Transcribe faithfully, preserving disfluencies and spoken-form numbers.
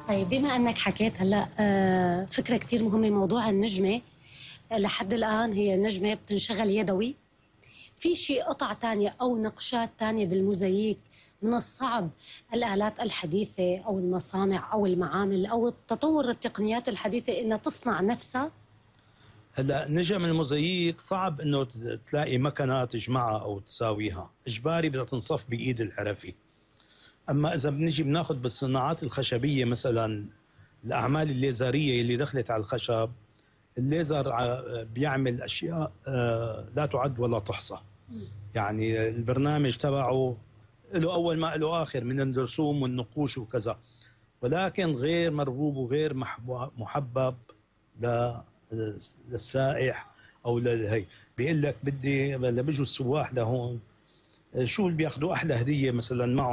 طيب بما أنك حكيت هلأ آه، فكرة كتير مهمة، موضوع النجمة. آه، لحد الآن هي نجمة بتنشغل يدوي. في شيء قطع تانية أو نقشات تانية بالموزاييك من الصعب الآلات الحديثة أو المصانع أو المعامل أو التطور التقنيات الحديثة إنها تصنع نفسها؟ هلا نجم الموزاييك صعب انه تلاقي مكنه تجمعها او تساويها، اجباري بدها تنصف بايد الحرفي. اما اذا بنجي بناخذ بالصناعات الخشبيه مثلا الاعمال الليزريه اللي دخلت على الخشب، الليزر ع- بيعمل اشياء آه، لا تعد ولا تحصى. يعني البرنامج تبعه له اول ما له اخر من الرسوم والنقوش وكذا، ولكن غير مرغوب وغير محبو- محبب ل- للسائح او لهي. بيقول لك بدي، لما بيجوا السواح لهون شو اللي بياخذوا احلى هديه مثلا معهم